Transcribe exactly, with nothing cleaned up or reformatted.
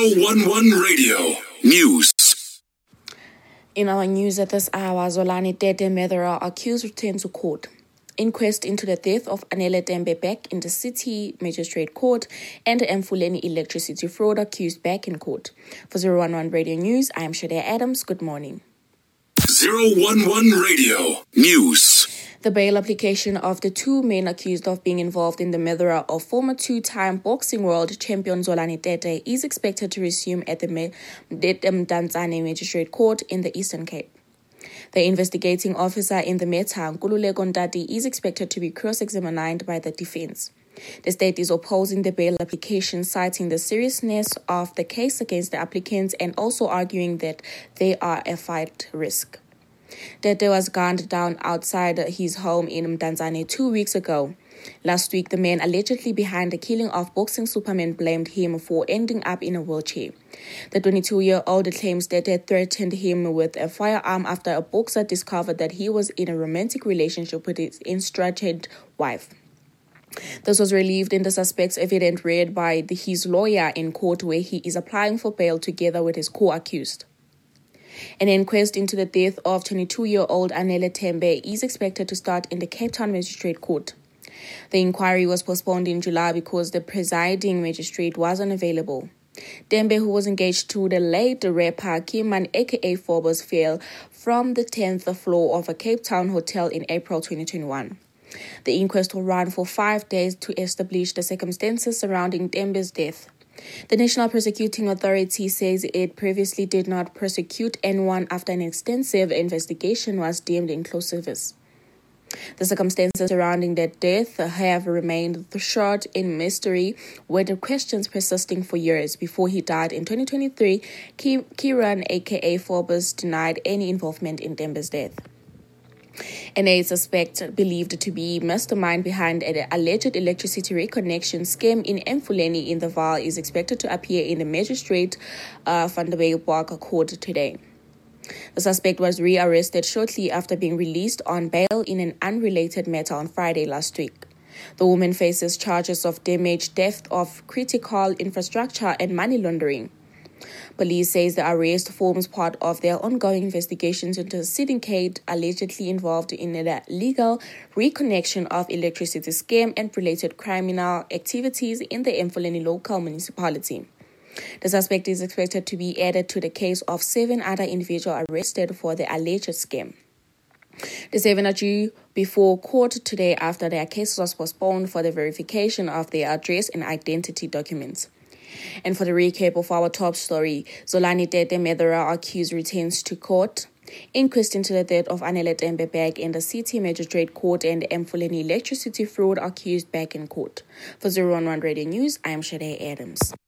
zero one one Radio News. In our news at this hour, Zolani Tete Medera accused return to court. Inquest into the death of Anele Tembe back in the City Magistrate Court and Emfuleni electricity fraud accused back in court. For zero one one Radio News, I am Shade Adams. Good morning. zero one one Radio News. The bail application of the two men accused of being involved in the murder of former two-time boxing world champion Zolani Tete is expected to resume at the Mdantsane Magistrate Court in the Eastern Cape. The investigating officer in the matter, Nkululeko Ntati, is expected to be cross-examined by the defense. The state is opposing the bail application, citing the seriousness of the case against the applicants and also arguing that they are a flight risk. Tete was gunned down outside his home in Mdantsane two weeks ago. Last week, the man allegedly behind the killing of boxing superman blamed him for ending up in a wheelchair. The twenty-two-year-old claims Tete threatened him with a firearm after a boxer discovered that he was in a romantic relationship with his estranged wife. This was relieved in the suspect's evidence read by the, his lawyer in court, where he is applying for bail together with his co-accused. An inquest into the death of twenty-two-year-old Anele Tembe is expected to start in the Cape Town Magistrate Court. The inquiry was postponed in July because the presiding magistrate was unavailable. Tembe, who was engaged to the late rapper Kimman aka Forbes, fell from the tenth floor of a Cape Town hotel in April twenty twenty-one. The inquest will run for five days to establish the circumstances surrounding Tembe's death. The National Prosecuting Authority says it previously did not prosecute anyone after an extensive investigation was deemed inclusive. The circumstances surrounding that death have remained shrouded in mystery, with the questions persisting for years. Before he died in twenty twenty-three, Kiran aka Forbes denied any involvement in Tembe's death. And a suspect believed to be mastermind behind an alleged electricity reconnection scam in Emfuleni in the Vaal is expected to appear in the Magistrate uh, Van der Weyerpark Court today. The suspect was rearrested shortly after being released on bail in an unrelated matter on Friday last week. The woman faces charges of damage, theft of critical infrastructure, and money laundering. Police says the arrest forms part of their ongoing investigations into a syndicate allegedly involved in the illegal reconnection of electricity scam and related criminal activities in the Emfuleni local municipality. The suspect is expected to be added to the case of seven other individuals arrested for the alleged scam. The seven are due before court today after their case was postponed for the verification of their address and identity documents. And for the recap of our top story, Zolani Tete Medera accused returns to court. Inquest into the death of Anele Tembe back in the City Magistrate Court and Emfuleni electricity fraud accused back in court. For zero one one Radio News, I am Shade Adams.